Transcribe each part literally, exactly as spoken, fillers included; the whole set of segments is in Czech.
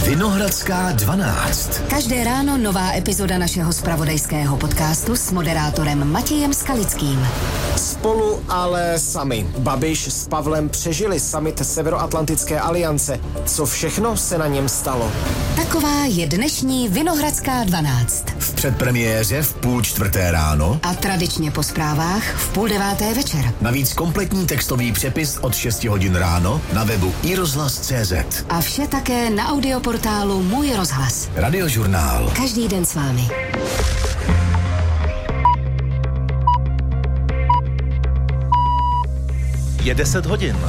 Vinohradská dvanáct. Každé ráno nová epizoda našeho zpravodajského podcastu s moderátorem Matějem Skalickým. Spolu, ale sami. Babiš s Pavlem přežili summit Severoatlantické aliance. Co všechno se na něm stalo? Taková je dnešní Vinohradská dvanáct. V předpremiéře v půl čtvrté ráno a tradičně po zprávách v půl deváté večer. Navíc kompletní textový přepis od šesti hodin ráno na webu i rozhlas tečka cé zet. A vše také na audioportálu Můj rozhlas. Radiožurnál. Každý den s vámi. Je deset hodin.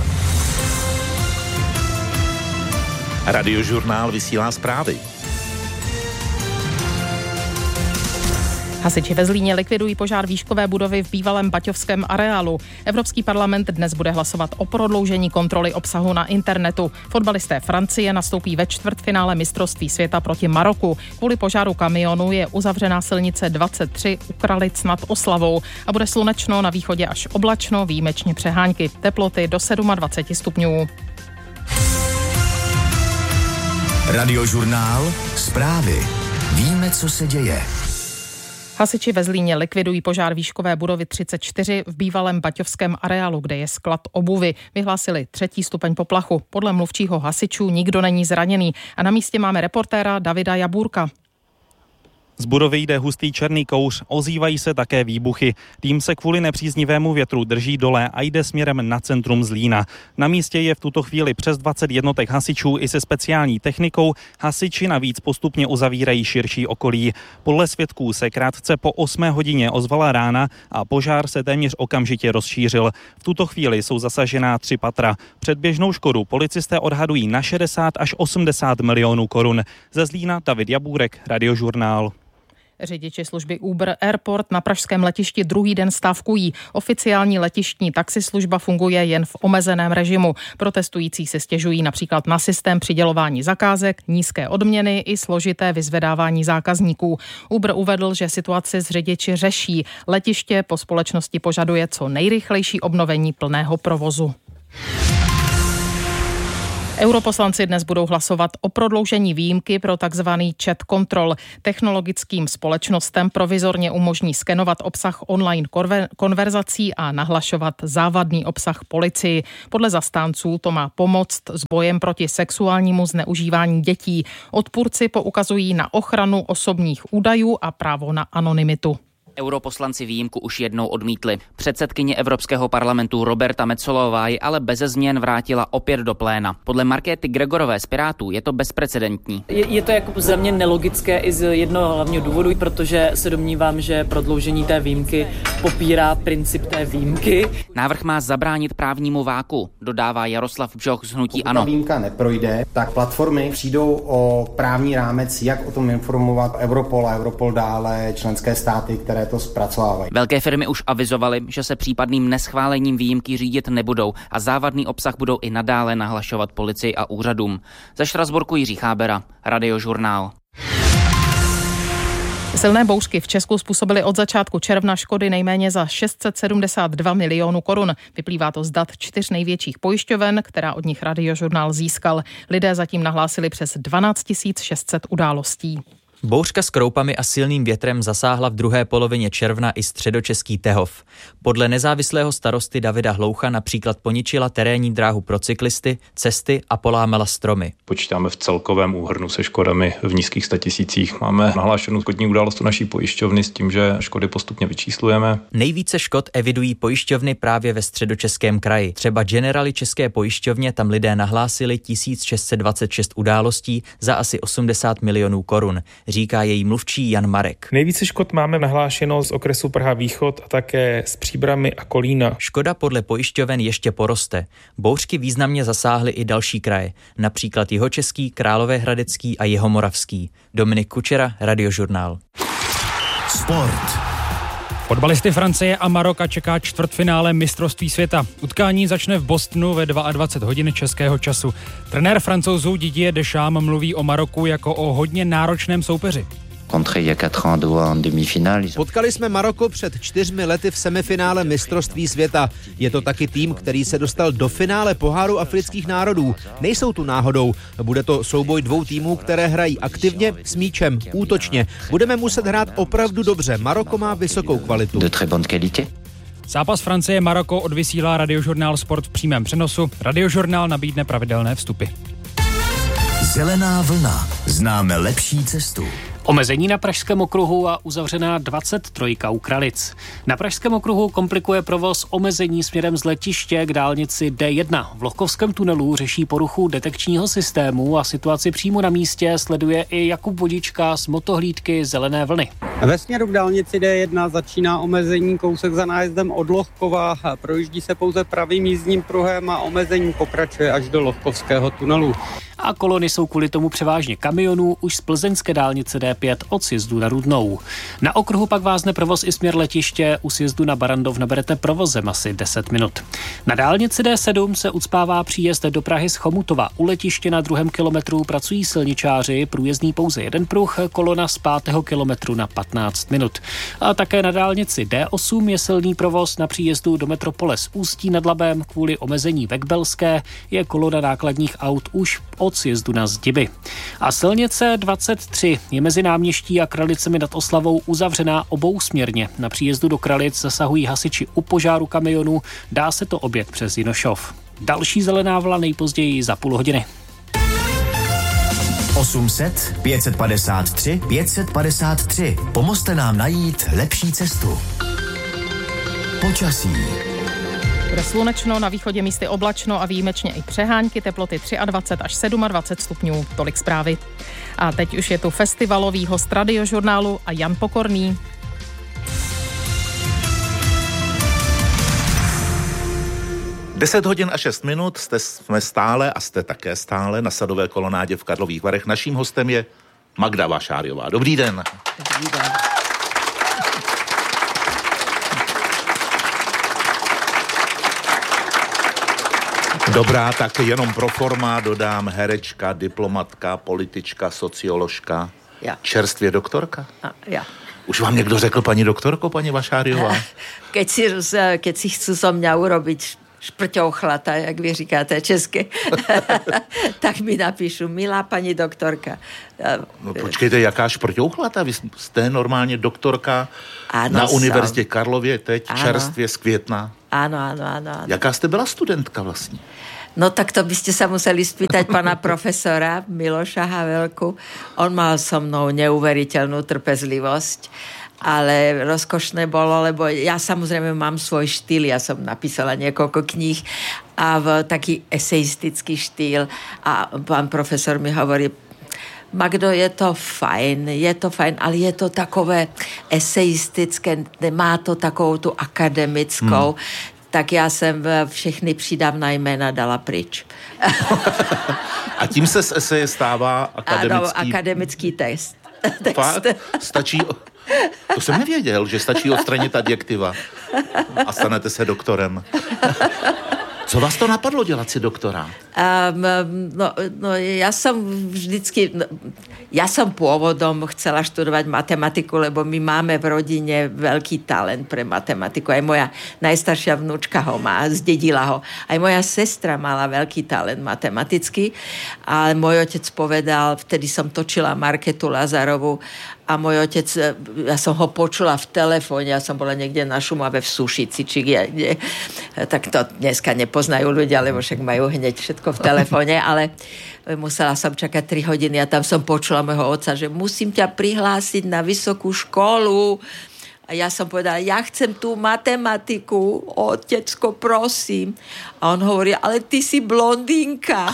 Radiožurnál vysílá zprávy. Hasiči ve Zlíně likvidují požár výškové budovy v bývalém baťovském areálu. Evropský parlament dnes bude hlasovat o prodloužení kontroly obsahu na internetu. Fotbalisté Francie nastoupí ve čtvrtfinále mistrovství světa proti Maroku. Kvůli požáru kamionu je uzavřená silnice dvacet tři u Kralic nad Oslavou a bude slunečno, na východě až oblačno, výjimečně přehánky. Teploty do dvacet sedm stupňů. Radiožurnál. Zprávy. Víme, co se děje. Hasiči ve Zlíně likvidují požár výškové budovy třicet čtyři v bývalém baťovském areálu, kde je sklad obuvy. Vyhlásili třetí stupeň poplachu. Podle mluvčího hasičů nikdo není zraněný. A na místě máme reportéra Davida Jabůrka. Z budovy jde hustý černý kouř, ozývají se také výbuchy. Tým se kvůli nepříznivému větru drží dole a jde směrem na centrum Zlína. Na místě je v tuto chvíli přes dvacet jednotek hasičů i se speciální technikou. Hasiči navíc postupně uzavírají širší okolí. Podle svědků se krátce po osmé hodině ozvala rána a požár se téměř okamžitě rozšířil. V tuto chvíli jsou zasažená tři patra. Předběžnou škodu policisté odhadují na šedesát až osmdesát milionů korun. Ze Zlína David Jabůrek, Radiožurnál. Řidiči služby Uber Airport na pražském letišti druhý den stávkují. Oficiální letištní taxislužba funguje jen v omezeném režimu. Protestující se stěžují například na systém přidělování zakázek, nízké odměny i složité vyzvedávání zákazníků. Uber uvedl, že situaci s řidiči řeší. Letiště po společnosti požaduje co nejrychlejší obnovení plného provozu. Europoslanci dnes budou hlasovat o prodloužení výjimky pro takzvaný chat control. Technologickým společnostem provizorně umožní skenovat obsah online konverzací a nahlašovat závadný obsah policii. Podle zastánců to má pomoct s bojem proti sexuálnímu zneužívání dětí. Odpůrci poukazují na ochranu osobních údajů a právo na anonymitu. Europoslanci výjimku už jednou odmítli. Předsedkyně Evropského parlamentu Roberta Metsolová ji ale beze změn vrátila opět do pléna. Podle Markéty Gregorové z Pirátů je to bezprecedentní. Je, je to jako za mě nelogické i z jednoho hlavního důvodu, protože se domnívám, že prodloužení té výjimky popírá princip té výjimky. Návrh má zabránit právnímu váku, dodává Jaroslav Bžoch z hnutí ANO. Pokud výjimka neprojde, tak platformy přijdou o právní rámec, jak o tom informovat Europol a Europol dále členské státy, které to zpracovávají. Velké firmy už avizovaly, že se případným neschválením výjimky řídit nebudou a závadný obsah budou i nadále nahlašovat policii a úřadům. Ze Štrasburku Jiří Chábera, Radiožurnál. Silné bouřky v Česku způsobily od začátku června škody nejméně za šest set sedmdesát dva milionů korun. Vyplývá to z dat čtyř největších pojišťoven, která od nich Radiožurnál získal. Lidé zatím nahlásili přes dvanáct tisíc šest set událostí. Bouřka s kroupami a silným větrem zasáhla v druhé polovině června i středočeský Tehov. Podle nezávislého starosty Davida Hloucha například poničila terénní dráhu pro cyklisty, cesty a polámala stromy. Počítáme v celkovém úhrnu se škodami v nízkých statisících. Máme nahlášenou škodní událost u naší pojišťovny s tím, že škody postupně vyčíslujeme. Nejvíce škod evidují pojišťovny právě ve středočeském kraji. Třeba Generali České pojišťovně tam lidé nahlásili tisíc šest set dvacet šest událostí za asi osmdesát milionů korun. Říká její mluvčí Jan Marek. Nejvíce škod máme nahlášeno z okresu Praha Východ a také z Příbrami a Kolína. Škoda podle pojišťoven ještě poroste. Bouřky významně zasáhly i další kraje, například Jihočeský, Královéhradecký a Jihomoravský. Dominik Kučera, Radiožurnál. Sport. Fotbalisty Francie a Maroka čeká čtvrtfinále mistrovství světa. Utkání začne v Bostonu ve dvacet dva hodin českého času. Trenér Francouzů Didier Deschamps mluví o Maroku jako o hodně náročném soupeři. Potkali jsme Maroko před čtyřmi lety v semifinále mistrovství světa. Je to taky tým, který se dostal do finále poháru afrických národů. Nejsou tu náhodou. Bude to souboj dvou týmů, které hrají aktivně, s míčem, útočně. Budeme muset hrát opravdu dobře. Maroko má vysokou kvalitu. Zápas Francie-Maroko odvysílá Radiožurnál Sport v přímém přenosu. Radiožurnál nabídne pravidelné vstupy. Zelená vlna. Známe lepší cestu. Omezení na Pražském okruhu a uzavřená dvacet tři u Kralic. Na Pražském okruhu komplikuje provoz omezení směrem z letiště k dálnici D jedna. V Lohkovském tunelu řeší poruchu detekčního systému a situaci přímo na místě sleduje i Jakub Vodička z motohlídky Zelené vlny. Ve směru k dálnici D jedna začíná omezení kousek za nájezdem od Lohkova. Projíždí se pouze pravým jízdním pruhem a omezení pokračuje až do Lohkovského tunelu. A kolony jsou kvůli tomu převážně kamionů už z plzeňské dálnice D pět od sjezdu na Rudnou. Na okruhu pak vázne provoz i směr letiště, u sjezdu na Barandov naberete provozem asi deset minut. Na dálnici D sedm se ucpává příjezd do Prahy z Chomutova. U letiště na druhém kilometru pracují silničáři, průjezdný pouze jeden pruh, kolona z pátého kilometru na patnáct minut. A také na dálnici D osm je silný provoz na příjezdu do metropole z Ústí nad Labem kvůli omezení Vekbelské, je kolona nákladních aut už od sjezdu na Zdiby. A silnice dvacet tři je mezi Náměští a Kralicemi nad Oslavou uzavřená obousměrně. Na příjezdu do Kralic zasahují hasiči u požáru kamionů, dá se to objet přes Jinošov. Další zelená vlna nejpozději za půl hodiny. osm set, pět set padesát tři, pět set padesát tři. Pomozte nám najít lepší cestu. Počasí. Bude slunečno, na východě místy oblačno a výjimečně i přehánky, teploty dvacet tři až dvacet sedm stupňů, tolik zprávy. A teď už je tu festivalový host Radiožurnálu a Jan Pokorný. deset hodin a šest minut, jste, jsme stále a jste také stále na Sadové kolonádě v Karlových Varech. Naším hostem je Magda Vašáriová. Dobrý den. Dobrý den. Dobrá, tak jenom pro forma dodám herečka, diplomatka, politička, socioložka, ja. Čerstvě doktorka. A, ja. Už vám někdo řekl, paní doktorko, paní Vašáriová? Keď si, keď si chcú so mňa urobiť šprťouchlata, jak vy říkáte česky, tak mi napíšu, milá paní doktorka. No počkejte, jaká šprťouchlata? Vy jste normálně doktorka ano, na Univerzitě som. Karlově, teď ano. Čerstvě z května. Áno, áno, áno, áno. Jaká jste byla studentka vlastně? No tak to by ste sa museli spýtať pana profesora Miloša Havelku. On mal so mnou neuveriteľnú trpezlivosť, ale rozkošné bolo, lebo ja samozrejme mám svoj štýl, ja som napísala niekoľko kníh a v taký eseistický štýl a pán profesor mi hovorí, Magdo, je to fajn, je to fajn, ale je to takové eseistické, má to takovou tu akademickou, hmm. tak já jsem všechny přídavná jména dala pryč. A tím se z eseje stává akademický... Ano, akademický test. Fakt? Stačí... To jsem nevěděl, že stačí odstranit adjektiva a stanete se doktorem. Co vás to napadlo dělat si doktorát? Um, no, no, ja som vždycky, no, ja som pôvodom chcela študovať matematiku, lebo my máme v rodine veľký talent pre matematiku. Aj moja najstaršia vnúčka ho má, zdedila ho. Aj moja sestra mala veľký talent matematický, ale môj otec povedal, vtedy som točila Marketu Lazarovu a môj otec, ja som ho počula v telefóne, ja som bola niekde na Šumave v Sušici, či kde, kde, tak to dneska nepoznajú ľudia, lebo však majú hneď všetko v telefóne, ale musela som čakať tri hodiny a tam som počula môjho otca, že musím ťa prihlásiť na vysokú školu. A ja som povedala, ja chcem tú matematiku, otecko, prosím. A on hovorí, ale ty si blondínka.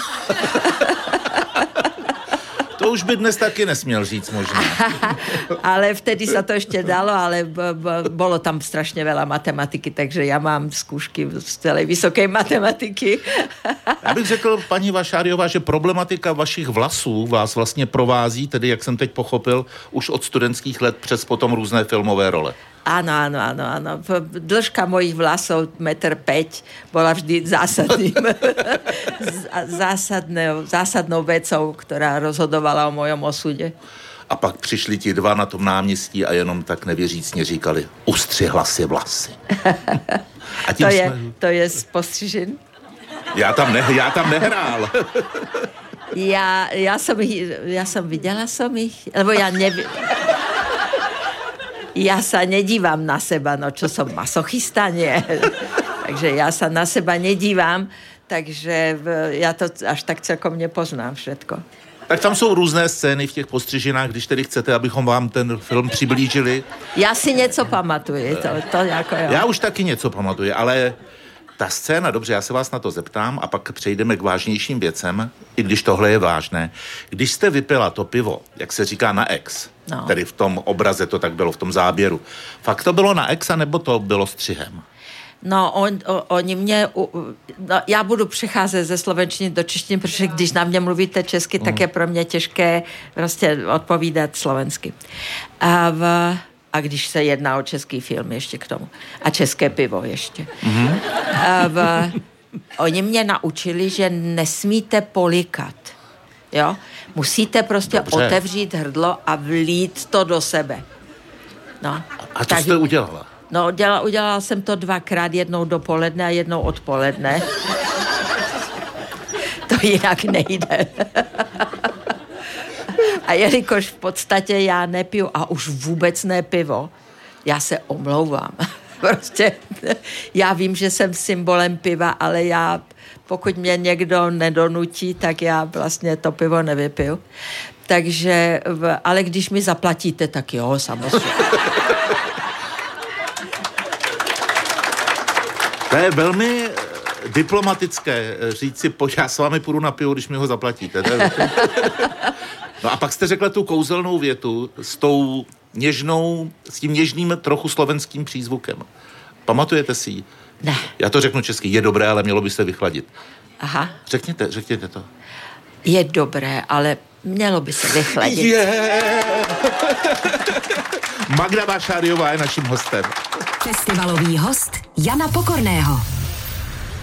To už by dnes taky nesměl říct možná. Ale vtedy sa to ešte dalo, ale b- b- bolo tam strašne veľa matematiky, takže ja mám skúšky z celej vysokej matematiky. Já bych řekl, paní Vašáriová, že problematika vašich vlasů vás vlastně provází, tedy jak jsem teď pochopil, už od studentských let přes potom různé filmové role. Áno, áno, áno, áno. Dĺžka mojich vlasov meter päť bola vždy zásadným zásadnou, zásadnou vecou, ktorá rozhodovala o mojom osude. A pak přišli ti dva na tom náměstí a jenom tak nevěřícně říkali, ustřihla si vlasy. A tím to, je, jsme... to je z postřižin? Já tam, ne, já tam nehrál. Já, já, jsem, já jsem viděla som ich, lebo ja neviem. Ja sa nedívam na seba, no čo som masochista, nie. Takže ja sa na seba nedívam, takže ja to až tak celkom nepoznám všetko. Tak tam jsou různé scény v těch postřižinách, když tedy chcete, abychom vám ten film přiblížili. Já si něco pamatuju, to, to jako jo. Já už taky něco pamatuju, ale ta scéna, dobře, já se vás na to zeptám a pak přejdeme k vážnějším věcem, i když tohle je vážné. Když jste vypila to pivo, jak se říká na ex, no. Tedy v tom obraze to tak bylo, v tom záběru, fakt to bylo na ex, anebo to bylo střihem? No, on, o, oni mě, no, já budu přecházet ze slovenštiny do češtiny, protože když na mě mluvíte česky, mm. tak je pro mě těžké prostě odpovídat slovensky. A, v, a když se jedná o český film ještě k tomu. A české pivo ještě. Mm. A v, oni mě naučili, že nesmíte polikat. Jo? Musíte prostě Dobře. otevřít hrdlo a vlít to do sebe. No. A to tak, jste udělala? No, udělala, udělala jsem to dvakrát, jednou dopoledne a jednou odpoledne. To jinak nejde. A jelikož v podstatě já nepiju, a už vůbec ne pivo, já se omlouvám. Prostě já vím, že jsem symbolem piva, ale já, pokud mě někdo nedonutí, tak já vlastně to pivo nevypiju. Takže, ale když mi zaplatíte, tak jo, samozřejmě. To je velmi diplomatické říci, pojď, já s vámi půjdu na pivo, když mi ho zaplatíte. No a pak jste řekla tu kouzelnou větu s tou něžnou, s tím něžným trochu slovenským přízvukem. Pamatujete si ji? Ne. Já to řeknu česky, je dobré, ale mělo by se vychladit. Aha. Řekněte, řekněte to. Je dobré, ale mělo by se vychladit. Yeah. Magda Vášáriová je naším hostem. Festivalový host Jana Pokorného.